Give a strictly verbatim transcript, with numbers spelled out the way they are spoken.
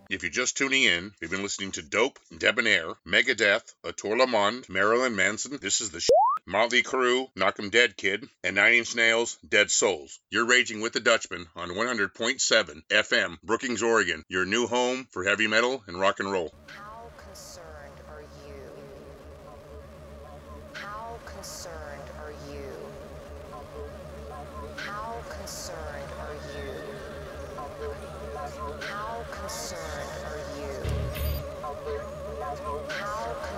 If you're just tuning in, we've been listening to Dope, Debonair, Megadeth, Ator Lamond, Marilyn Manson, This Is the Shit, Motley Crue, Knock 'em Dead Kid, and Nine Inch Nails, Dead Souls. You're raging with the Dutchman on one hundred point seven F M, Brookings, Oregon, your new home for heavy metal and rock and roll. How conservative.